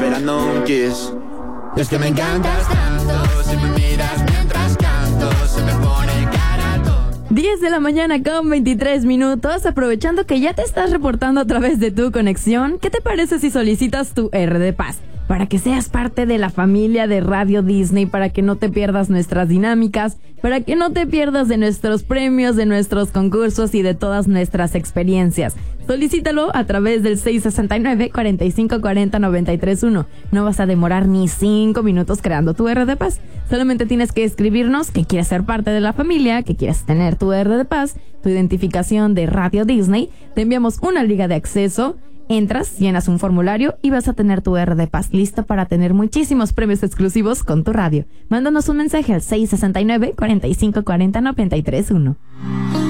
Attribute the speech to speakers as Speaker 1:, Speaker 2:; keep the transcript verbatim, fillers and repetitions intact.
Speaker 1: esperando un kiss. Es que me encantas tanto, si me miras mientras canto, se me pone cara tonta.
Speaker 2: diez de la mañana con veintitrés minutos, aprovechando que ya te estás reportando a través de tu conexión, ¿qué te parece si solicitas tu R de Paz? Para que seas parte de la familia de Radio Disney, para que no te pierdas nuestras dinámicas, para que no te pierdas de nuestros premios, de nuestros concursos y de todas nuestras experiencias. Solicítalo a través del seis seis nueve, cuatro cinco cuatro cero, nueve tres uno. No vas a demorar ni cinco minutos creando tu R de Paz. Solamente tienes que escribirnos que quieres ser parte de la familia, que quieres tener tu R de Paz, tu identificación de Radio Disney. Te enviamos una liga de acceso. Entras, llenas un formulario y vas a tener tu R de Paz lista para tener muchísimos premios exclusivos con tu radio. Mándanos un mensaje al seis seis nueve, cuatro cinco cuatro cero, nueve tres uno.